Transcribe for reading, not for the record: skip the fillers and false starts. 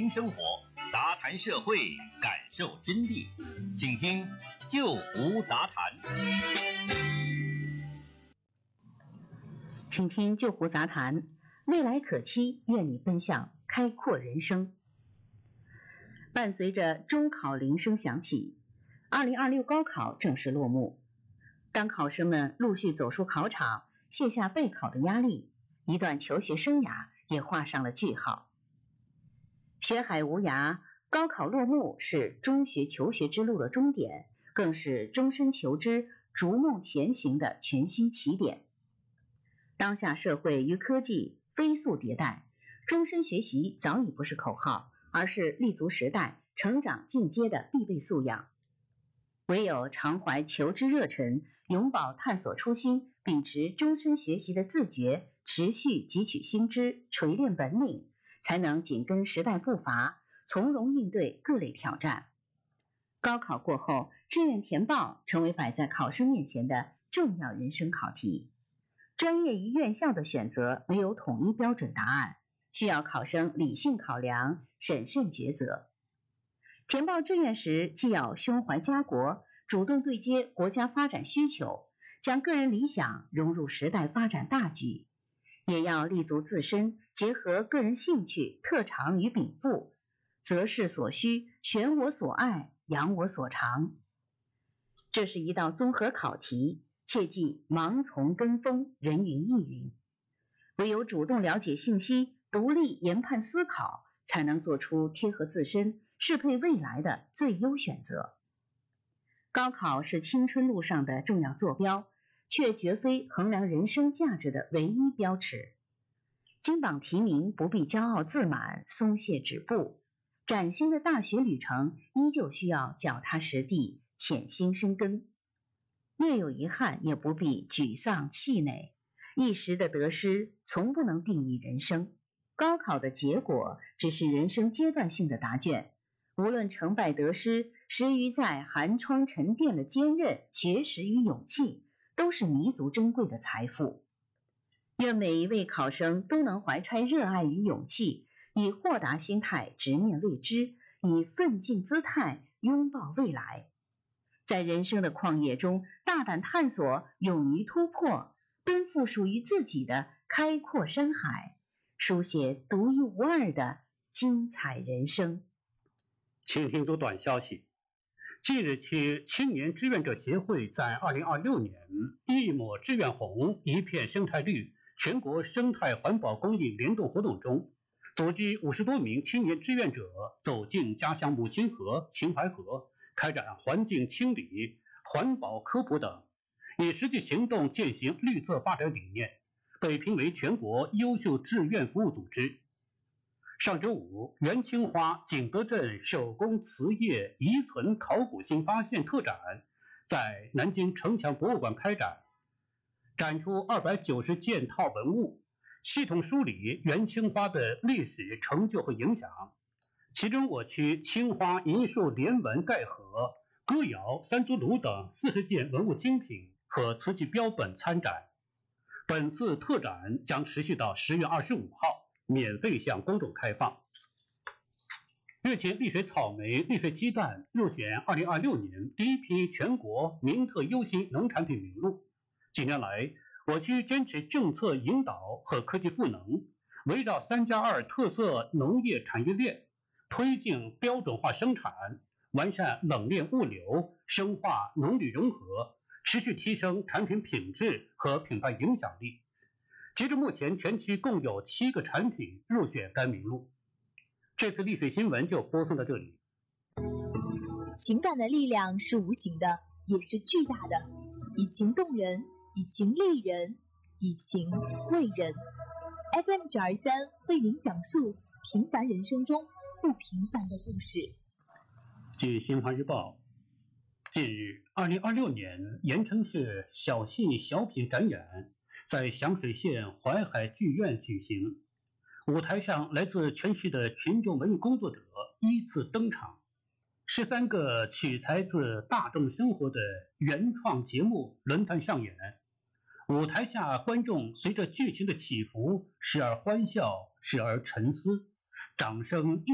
听生活，杂谈社会，感受真谛。请听《旧湖杂谈》。 请听《旧湖杂谈》，未来可期，愿你奔向开阔人生。伴随着中考铃声响起，2026高考正式落幕。当考生们陆续走出考场，卸下备考的压力，一段求学生涯也画上了句号。学海无涯，高考落幕是中学求学之路的终点，更是终身求知、逐梦前行的全新起点。当下社会与科技飞速迭代，终身学习早已不是口号，而是立足时代、成长进阶的必备素养。唯有常怀求知热忱，永葆探索初心，秉持终身学习的自觉，持续汲取新知，锤炼本领，才能紧跟时代步伐，从容应对各类挑战。高考过后，志愿填报成为摆在考生面前的重要人生考题。专业与院校的选择没有统一标准答案，需要考生理性考量，审慎抉择。填报志愿时，既要胸怀家国，主动对接国家发展需求，将个人理想融入时代发展大局，也要立足自身，结合个人兴趣、特长与禀赋，择势所需，选我所爱，扬我所长。这是一道综合考题，切忌盲从跟风，人云亦云。唯有主动了解信息，独立研判思考，才能做出贴合自身、适配未来的最优选择。高考是青春路上的重要坐标，却绝非衡量人生价值的唯一标尺。金榜题名不必骄傲自满、松懈止步，崭新的大学旅程依旧需要脚踏实地、潜心深耕。略有遗憾也不必沮丧气馁，一时的得失从不能定义人生。高考的结果只是人生阶段性的答卷，无论成败得失，始于在寒窗沉淀的坚韧、学识与勇气，都是弥足珍贵的财富。愿每一位考生都能怀揣热爱与勇气，以豁达心态直面未知，以奋进姿态拥抱未来。在人生的旷野中，大胆探索，勇于突破，奔赴属于自己的开阔山海，书写独一无二的精彩人生。 请听组短消息：即日起，青年志愿者协会在2026年一抹志愿红，一片生态绿全国生态环保公益联动活动中，组织50多名青年志愿者走进家乡母亲河、秦淮河，开展环境清理、环保科普等，以实际行动践行绿色发展理念，被评为全国优秀志愿服务组织。上周五，元青花景德镇手工瓷业遗存考古新发现特展在南京城墙博物馆开展，展出290件套文物，系统梳理元青花的历史成就和影响。其中我区青花银树连纹盖盒、歌谣、三足炉等40件文物精品和瓷器标本参展。本次特展将持续到10月25号，免费向公众开放。日前，丽水草莓、丽水鸡蛋入选2026年第一批全国名特优新农产品名录。近年来，我区坚持政策引导和科技赋能，围绕3+2特色农业产业链，推进标准化生产，完善冷链物流，深化农旅融合，持续提升产品品质和品牌影响力。截至目前，全区共有7个产品入选该名录。这次丽水新闻就播送到这里。 情感的力量是无形的，也是巨大的，以情动人，以情立人，以情慰人。FM923为您讲述平凡人生中不平凡的故事。 据新华日报，近日2026年盐城市小戏小品展演在响水县淮海剧院举行，舞台上来自全市的群众文艺工作者依次登场，13个取材自大众生活的原创节目轮番上演。舞台下观众随着剧情的起伏，时而欢笑，时而沉思，掌声